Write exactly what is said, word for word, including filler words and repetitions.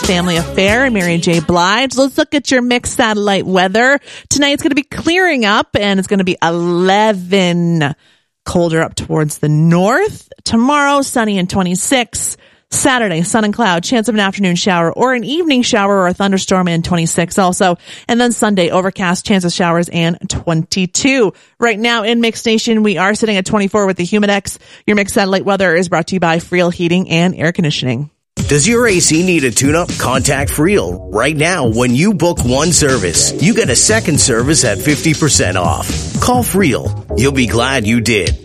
family affair and Mary J. Blige. Let's look at your mixed satellite weather. Tonight it's going to be clearing up and it's going to be eleven. Colder up towards the north. Tomorrow, sunny and twenty-six. Saturday, sun and cloud, chance of an afternoon shower or an evening shower or a thunderstorm, and twenty-six also. And then Sunday, overcast, chance of showers, and twenty-two. Right now in Mix Nation, we are sitting at twenty-four with the Humidex. Your mixed satellite weather is brought to you by Friel Heating and Air Conditioning. Does your A C need a tune-up? Contact Friel. Right now, when you book one service, you get a second service at fifty percent off. Call Friel. You'll be glad you did.